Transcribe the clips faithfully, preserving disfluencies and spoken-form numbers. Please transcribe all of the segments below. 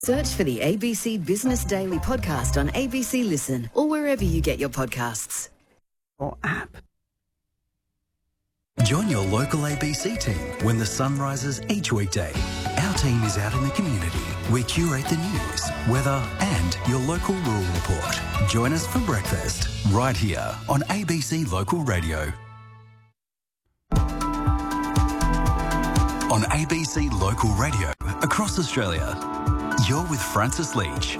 Search for the A B C Business Daily podcast on A B C Listen or wherever you get your podcasts. Or app. Join your local A B C team when the sun rises each weekday. Our team is out in the community. We curate the news, weather and your local rural report. Join us for breakfast right here on A B C Local Radio. On A B C Local Radio across Australia, you're with Francis Leach.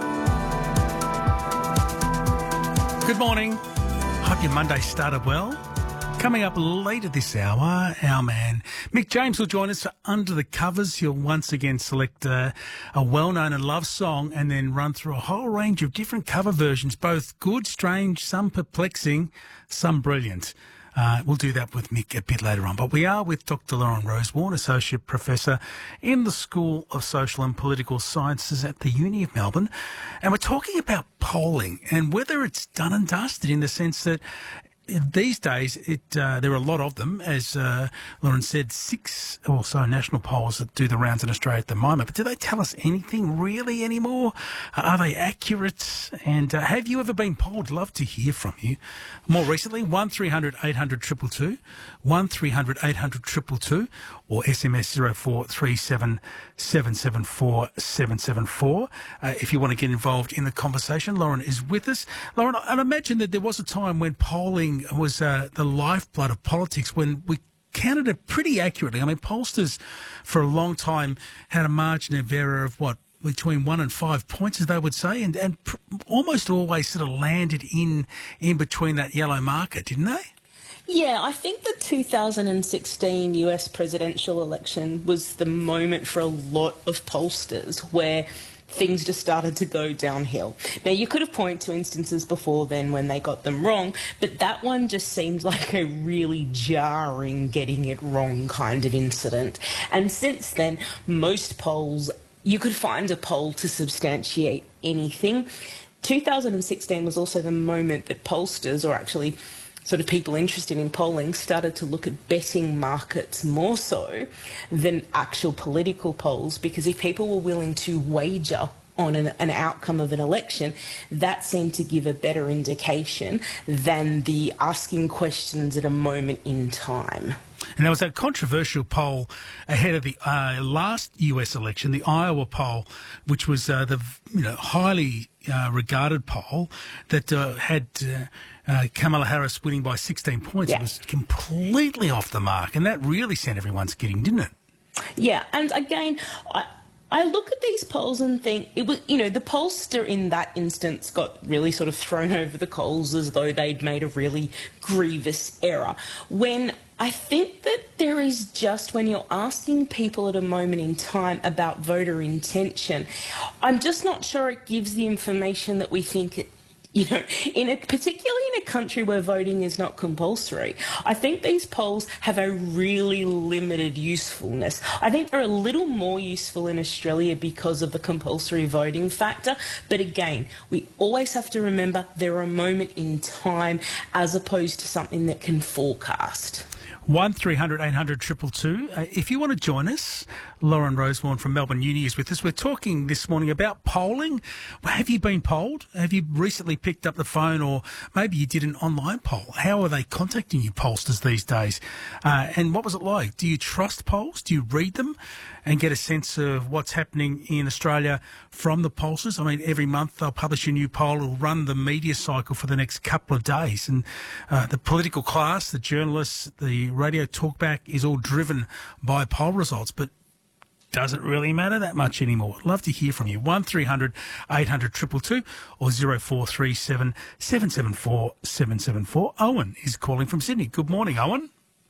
Good morning. Hope your Monday started well. Coming up later this hour, our man Mick James will join us for Under the Covers. He'll once again select uh, a well-known and loved song and then run through a whole range of different cover versions, both good, strange, some perplexing, some brilliant. Uh, we'll do that with Mick a bit later on. But we are with Doctor Lauren Rosewarne, Associate Professor in the School of Social and Political Sciences at the Uni of Melbourne. And we're talking about polling and whether it's done and dusted in the sense that these days, it uh, there are a lot of them, as uh, Lauren said, six or so national polls that do the rounds in Australia at the moment. But do they tell us anything really anymore? Uh, are they accurate? And uh, have you ever been polled? Love to hear from you. More recently, one three hundred eight hundred two two two, one three hundred eight hundred two two two, or S M S zero four three seven seven seven four seven seven four. Uh, if you want to get involved in the conversation, Lauren is with us. Lauren, I imagine that there was a time when polling was uh, the lifeblood of politics, when we counted it pretty accurately. I mean, pollsters for a long time had a margin of error of what, between one and five points, as they would say, and, and pr- almost always sort of landed in in between that yellow marker, didn't they? Yeah, I think the two thousand sixteen U S presidential election was the moment for a lot of pollsters where things just started to go downhill. Now, you could have pointed to instances before then when they got them wrong, but that one just seemed like a really jarring getting it wrong kind of incident. And since then, most polls, you could find a poll to substantiate anything. two thousand sixteen was also the moment that pollsters, or actually sort of people interested in polling, started to look at betting markets more so than actual political polls, because if people were willing to wager on an, an outcome of an election, that seemed to give a better indication than the asking questions at a moment in time. And there was that controversial poll ahead of the uh, last U S election, the Iowa poll, which was uh, the you know highly uh, regarded poll that uh, had uh, uh, Kamala Harris winning by sixteen points. Yeah. It was completely off the mark, and that really sent everyone skidding, didn't it? Yeah, and again, I, I look at these polls and think, it was, you know, the pollster in that instance got really sort of thrown over the coals as though they'd made a really grievous error. When I think that there is just, when you're asking people at a moment in time about voter intention, I'm just not sure it gives the information that we think it, you know, in a, particularly in a country where voting is not compulsory. I think these polls have a really limited usefulness. I think they're a little more useful in Australia because of the compulsory voting factor. But again, we always have to remember they're a moment in time as opposed to something that can forecast. one three hundred eight hundred two two two. Uh, if you want to join us, Lauren Rosewarne from Melbourne Uni is with us. We're talking this morning about polling. Well, have you been polled? Have you recently picked up the phone, or maybe you did an online poll? How are they contacting you, pollsters, these days? Uh, and what was it like? Do you trust polls? Do you read them and get a sense of what's happening in Australia from the pollsters? I mean, every month they'll publish a new poll. It'll run the media cycle for the next couple of days. And uh, the political class, the journalists, the radio talkback is all driven by poll results. But does it really matter that much anymore? I'd love to hear from you. one three hundred eight hundred two two two or zero four three seven seven seven four seven seven four. Owen is calling from Sydney. Good morning, Owen.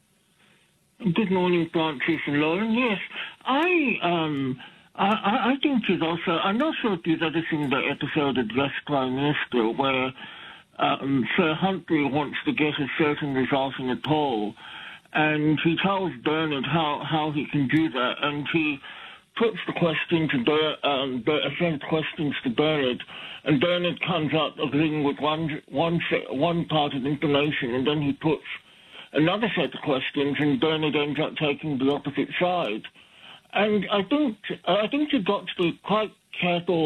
Good morning, Francis and Lauren. Yes, I um, I, I think it's also, I'm not sure if you've ever seen the episode of Yes Prime Minister where um, Sir Humphrey wants to get a certain result in a poll, and he tells Bernard how, how he can do that, and he puts the question to Ber, um, Ber, sends questions to Bernard, and Bernard comes up agreeing with one one one part of information, and then he puts another set of questions, and Bernard ends up taking the opposite side. And I think I think you've got to be quite careful